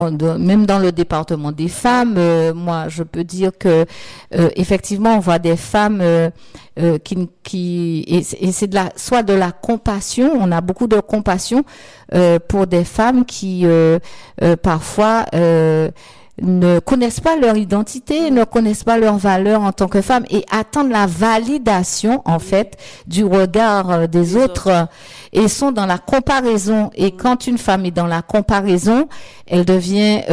même dans le département des femmes, moi, je peux dire que effectivement, on voit des femmes et c'est soit de la compassion. On a beaucoup de compassion pour des femmes qui parfois ne connaissent pas leur identité, ne connaissent pas leur valeur en tant que femme et attendent la validation, en fait, du regard des autres et sont dans la comparaison. Et quand une femme est dans la comparaison, elle devient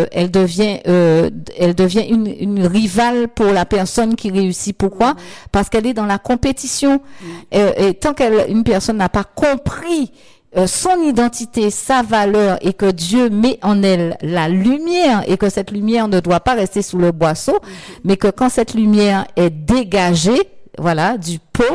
une rivale pour la personne qui réussit. Pourquoi? Parce qu'elle est dans la compétition. Et tant qu'une personne n'a pas compris son identité, sa valeur et que Dieu met en elle la lumière et que cette lumière ne doit pas rester sous le boisseau, mais que quand cette lumière est dégagée, voilà, du pot,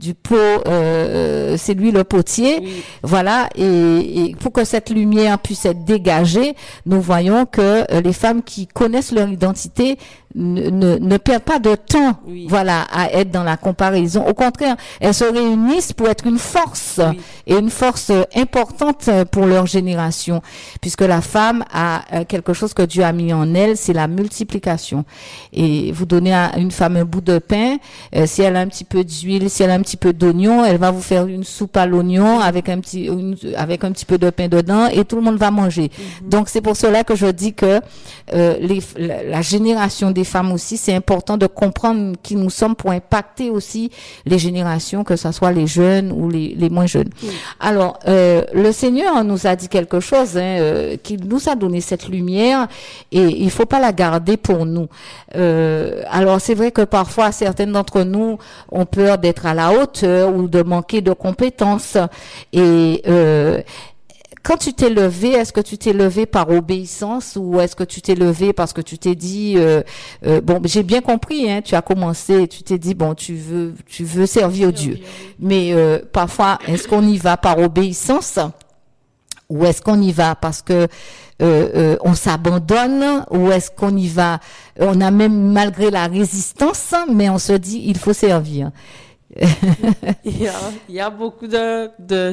c'est lui le potier, voilà, et pour que cette lumière puisse être dégagée, nous voyons que les femmes qui connaissent leur identité ne perdent pas de temps, voilà, à être dans la comparaison. Au contraire, elles se réunissent pour être une force, et une force importante pour leur génération, puisque la femme a quelque chose que Dieu a mis en elle, c'est la multiplication. Et vous donnez à une femme un bout de pain, si elle a un petit peu d'huile, si elle a un petit peu d'oignon, elle va vous faire une soupe à l'oignon avec un petit peu de pain dedans, et tout le monde va manger. Donc c'est pour cela que je dis que la génération des femmes aussi, c'est important de comprendre qui nous sommes pour impacter aussi les générations, que ce soit les jeunes ou les moins jeunes. Alors, le Seigneur nous a dit quelque chose, qu'il nous a donné cette lumière et il faut pas la garder pour nous. Alors, c'est vrai que parfois, certaines d'entre nous ont peur d'être à la hauteur ou de manquer de compétences et quand tu t'es levé, est-ce que tu t'es levé par obéissance ou est-ce que tu t'es levé parce que tu t'es dit bon, j'ai bien compris, tu as commencé, tu t'es dit bon, tu veux servir Dieu. Mais parfois, est-ce qu'on y va par obéissance ou est-ce qu'on y va parce que on s'abandonne ou est-ce qu'on y va, on a même malgré la résistance, mais on se dit il faut servir. Il y a beaucoup de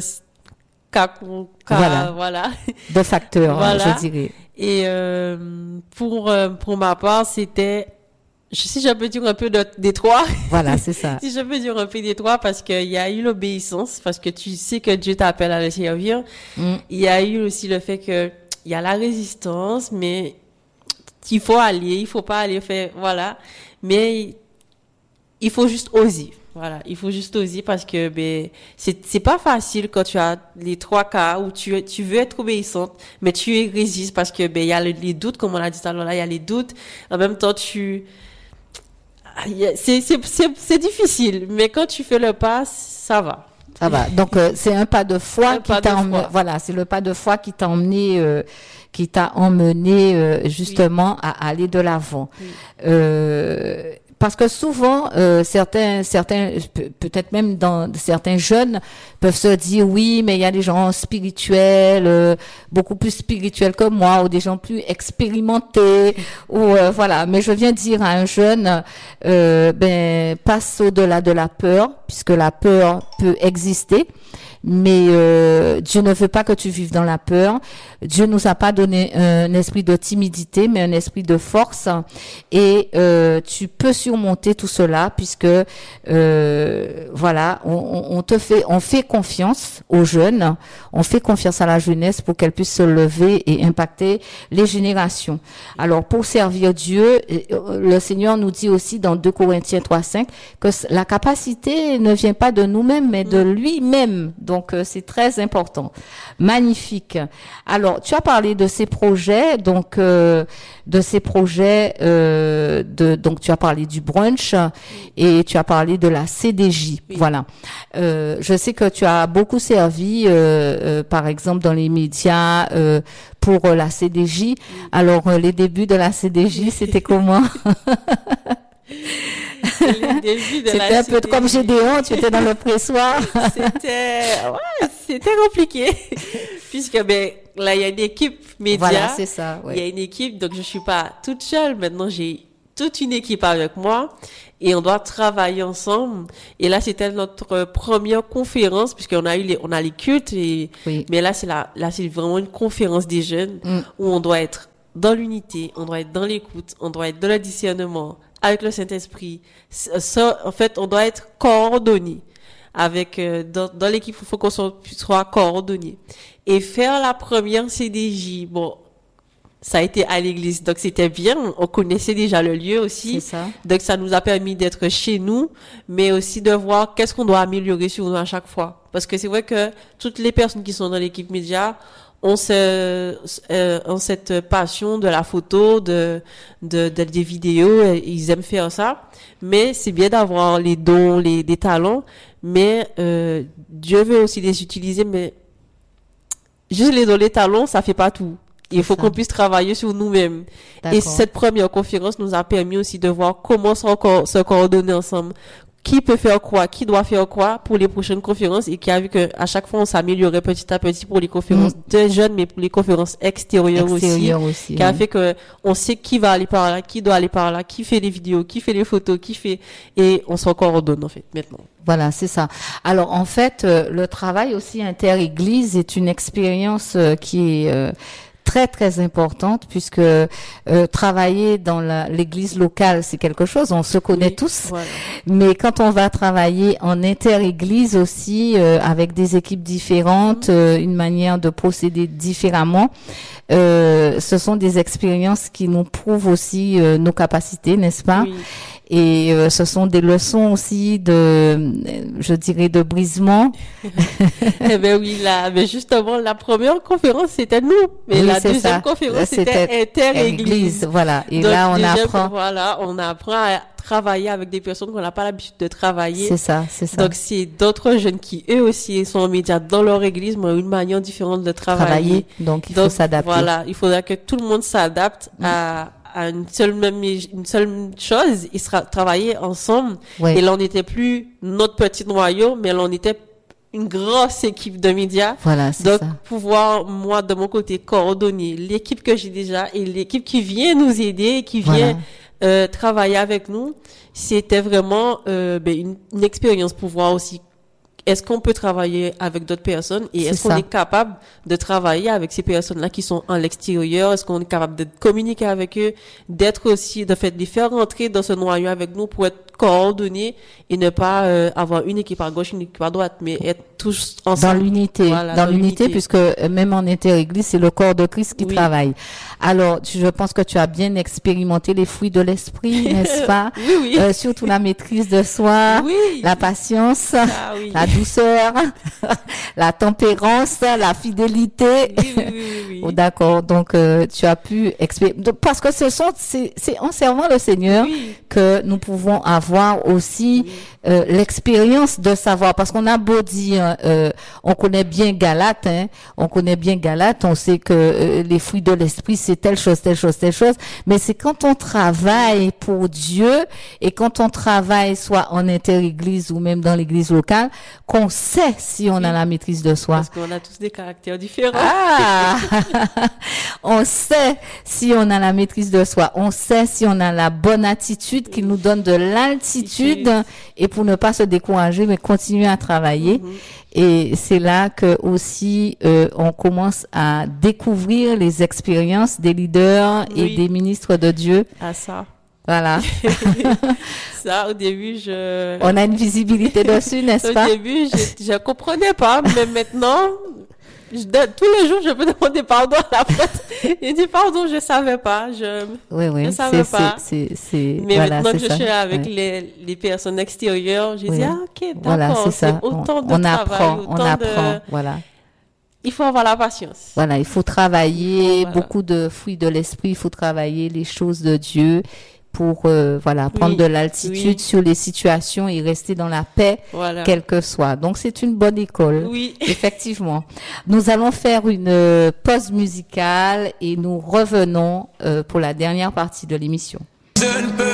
voilà. De facteurs, voilà. je dirais. Et pour ma part, c'était, si je peux dire un peu des trois. Voilà, c'est ça. Si je peux dire un peu des trois, parce qu'il y a eu l'obéissance, parce que tu sais que Dieu t'appelle à le servir. Il y a eu aussi le fait que il y a la résistance, mais il faut pas aller faire, voilà. Mais il faut juste oser. Voilà, il faut juste oser parce que c'est pas facile quand tu as les trois cas où tu veux être obéissante, mais tu résistes parce que il y a les doutes, comme on l'a dit tout à l'heure là, il y a les doutes. En même temps, c'est difficile, mais quand tu fais le pas, ça va. Ça va. Donc c'est un pas de foi qui t'a emmené. Voilà, c'est le pas de foi qui t'a emmené, justement à aller de l'avant. Parce que souvent, certains, peut-être même dans certains jeunes peuvent se dire oui, mais il y a des gens spirituels, beaucoup plus spirituels que moi, ou des gens plus expérimentés, ou voilà. Mais je viens dire à un jeune, passe au-delà de la peur, puisque la peur peut exister. Mais Dieu ne veut pas que tu vives dans la peur. Dieu nous a pas donné un esprit de timidité, mais un esprit de force. Et tu peux surmonter tout cela, puisque voilà, on fait confiance aux jeunes, on fait confiance à la jeunesse pour qu'elle puisse se lever et impacter les générations. Alors pour servir Dieu, le Seigneur nous dit aussi dans 2 Corinthiens 3:5 que la capacité ne vient pas de nous-mêmes, mais de lui-même. Donc c'est très important. Magnifique. Alors tu as parlé de ces projets, donc donc tu as parlé du brunch et tu as parlé de la CDJ. Oui. Voilà. Je sais que tu as beaucoup servi, par exemple dans les médias pour la CDJ. Oui. Alors les débuts de la CDJ, c'était comment? C'était un peu comme Gédéon, tu étais dans le pressoir. C'était compliqué. Puisque, là, il y a une équipe média. Voilà, c'est ça, ouais. Il y a une équipe, donc je suis pas toute seule. Maintenant, j'ai toute une équipe avec moi et on doit travailler ensemble. Et là, c'était notre première conférence puisqu'on a on a les cultes mais là, c'est vraiment une conférence des jeunes où on doit être dans l'unité, on doit être dans l'écoute, on doit être dans le discernement avec le Saint-Esprit. Ça, en fait, on doit être coordonné avec dans l'équipe. Il faut qu'on soit coordonné et faire la première CDJ. Bon, ça a été à l'église, donc c'était bien. On connaissait déjà le lieu aussi, c'est ça. Donc ça nous a permis d'être chez nous, mais aussi de voir qu'est-ce qu'on doit améliorer sur nous à chaque fois. Parce que c'est vrai que toutes les personnes qui sont dans l'équipe média ont cette passion de la photo, des vidéos, ils aiment faire ça. Mais c'est bien d'avoir les dons, des talents, mais Dieu veut aussi les utiliser, mais juste les dons, les talents, ça fait pas tout. Il faut qu'on puisse travailler sur nous-mêmes. Et cette première conférence nous a permis aussi de voir comment se coordonner ensemble. Qui peut faire quoi, qui doit faire quoi pour les prochaines conférences et qui a vu que à chaque fois on s'améliorait petit à petit pour les conférences de jeunes, mais pour les conférences extérieures aussi, qui a fait que on sait qui va aller par là, qui doit aller par là, qui fait les vidéos, qui fait les photos, et on se coordonne en fait maintenant. Voilà, c'est ça. Alors en fait, le travail aussi inter-église est une expérience qui est très très importante puisque travailler dans l'église locale c'est quelque chose, on se connaît tous, voilà. Mais quand on va travailler en inter-église aussi avec des équipes différentes, une manière de procéder différemment, ce sont des expériences qui nous prouvent aussi nos capacités, n'est-ce pas? Oui. Et ce sont des leçons aussi je dirais, de brisement. Eh ben oui, mais justement, la première conférence, c'était nous. Mais la deuxième conférence, c'était inter-église. Voilà. Et donc, là, on apprend à travailler avec des personnes qu'on n'a pas l'habitude de travailler. C'est ça. Donc, c'est d'autres jeunes qui, eux aussi, sont en médias dans leur église, mais ont une manière différente de travailler. Donc, il faut s'adapter. Voilà. Il faudra que tout le monde s'adapte à une seule chose, ils sera travailler ensemble. Oui. Et là, on n'était plus notre petit noyau, mais là, on était une grosse équipe de médias. Voilà, c'est donc, ça. pouvoir, moi, de mon côté, coordonner l'équipe que j'ai déjà et l'équipe qui vient nous aider, qui vient travailler avec nous, c'était vraiment une expérience pour voir aussi est-ce qu'on peut travailler avec d'autres personnes et est-ce qu'on est capable de travailler avec ces personnes-là qui sont en l'extérieur? Est-ce qu'on est capable de communiquer avec eux, d'être aussi, de les faire rentrer dans ce noyau avec nous pour être coordonnés et ne pas avoir une équipe à gauche, une équipe à droite, mais être tous ensemble. Dans l'unité. Voilà, dans l'unité, puisque même en inter-église, c'est le corps de Christ qui travaille. Alors, je pense que tu as bien expérimenté les fruits de l'esprit, n'est-ce pas? Oui. Surtout la maîtrise de soi, la patience, la douceur, la tempérance, la fidélité. Oui. Oh, d'accord. Donc, tu as pu parce que c'est en servant le Seigneur que nous pouvons avoir aussi l'expérience de savoir, parce qu'on a beau dire, on connaît bien Galate, on sait que les fruits de l'esprit c'est telle chose, mais c'est quand on travaille pour Dieu et quand on travaille soit en inter-église ou même dans l'église locale qu'on sait si on a la maîtrise de soi. Parce qu'on a tous des caractères différents. On sait si on a la maîtrise de soi, on sait si on a la bonne attitude qui nous donne de l'altitude et pour ne pas se décourager mais continuer à travailler. Et c'est là que aussi on commence à découvrir les expériences des leaders et des ministres de Dieu. Ah ça. Voilà. Ça, au début, on a une visibilité dessus, n'est-ce pas? Au début, je comprenais pas, mais maintenant, tous les jours, je peux demander pardon à la porte. Il dit pardon, je savais pas. Je savais pas. Mais voilà, maintenant que je suis avec les personnes extérieures, j'ai dit, ok, d'accord. Voilà, c'est ça. Autant de travail, on apprend. Voilà. Il faut avoir la patience. Voilà, il faut travailler beaucoup de fruits de l'esprit. Il faut travailler les choses de Dieu pour prendre de l'altitude sur les situations et rester dans la paix, quelle que soit. Donc c'est une bonne école. Oui. Effectivement. Nous allons faire une pause musicale et nous revenons pour la dernière partie de l'émission. Je ne peux